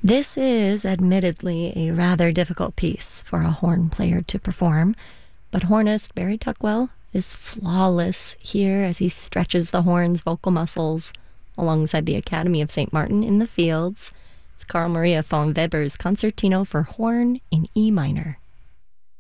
This is admittedly a rather difficult piece for a horn player to perform, but hornist Barry Tuckwell is flawless here as he stretches the horn's vocal muscles alongside the Academy of St. Martin in the Fields. It's Carl Maria von Weber's Concertino for Horn in E minor.